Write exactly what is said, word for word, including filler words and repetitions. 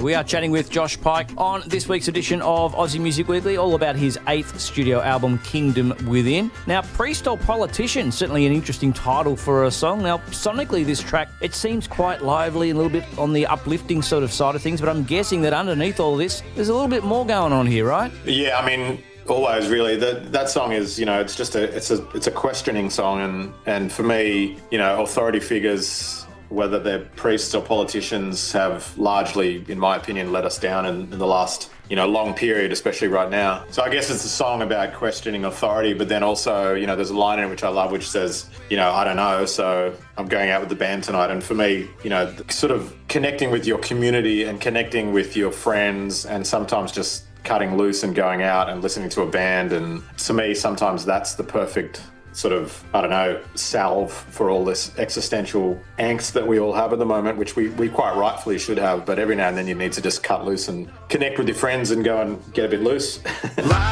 We are chatting with Josh Pike on this week's edition of Aussie Music Weekly, all about his eighth studio album, Kingdom Within. Now, Priest or Politician, certainly an interesting title for a song. Now, sonically, this track, it seems quite lively, a little bit on the uplifting sort of side of things, but I'm guessing that underneath all this, there's a little bit more going on here, right? Yeah, I mean, always really. That that song is, you know, it's just a it's a it's a questioning song, and and for me, you know, authority figures, whether they're priests or politicians, have largely, in my opinion, let us down in, in the last, you know, long period, especially right now. So I guess it's a song about questioning authority, but then also, you know, there's a line in it which I love, which says, you know, I don't know, so I'm going out with the band tonight. And for me, you know, sort of connecting with your community and connecting with your friends, and sometimes just cutting loose and going out and listening to a band. And to me, sometimes that's the perfect sort of, I don't know, salve for all this existential angst that we all have at the moment, which we, we quite rightfully should have. But every now and then you need to just cut loose and connect with your friends and go and get a bit loose.